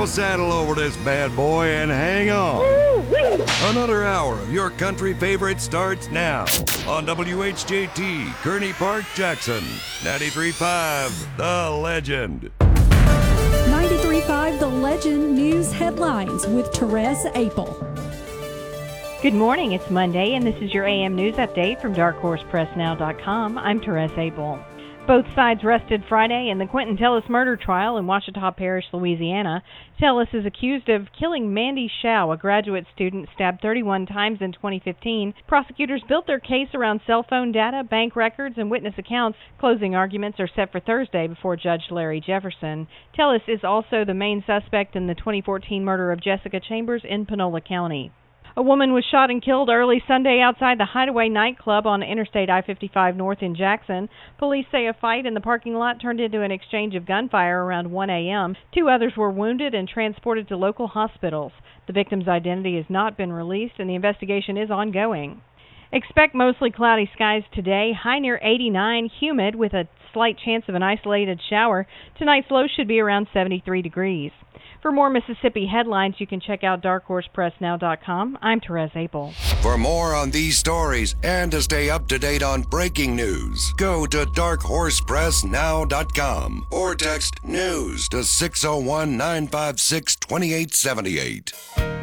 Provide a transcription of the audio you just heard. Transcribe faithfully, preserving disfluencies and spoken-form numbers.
So saddle over this bad boy and hang on. Another hour of your country favorite starts now on W H J T, Kearney Park, Jackson. ninety-three point five, The Legend. ninety-three point five The Legend News Headlines with Therese Apel. Good morning. It's Monday, and this is your A M News Update from dark horse press now dot com. I'm Therese Apel. Both sides rested Friday in the Quentin Tellis murder trial in Ouachita Parish, Louisiana. Tellis is accused of killing Mandy Shao, a graduate student stabbed thirty-one times in twenty fifteen. Prosecutors built their case around cell phone data, bank records, and witness accounts. Closing arguments are set for Thursday before Judge Larry Jefferson. Tellis is also the main suspect in the twenty fourteen murder of Jessica Chambers in Panola County. A woman was shot and killed early Sunday outside the Hideaway nightclub on Interstate I fifty-five North in Jackson. Police say a fight in the parking lot turned into an exchange of gunfire around one a.m. Two others were wounded and transported to local hospitals. The victim's identity has not been released, and the investigation is ongoing. Expect mostly cloudy skies today, high near eighty-nine, humid with a slight chance of an isolated shower. Tonight's low should be around seventy-three degrees. For more Mississippi headlines, you can check out dark horse press now dot com. I'm Therese Apel. For more on these stories and to stay up to date on breaking news, go to dark horse press now dot com or text NEWS to six oh one, nine five six, two eight seven eight.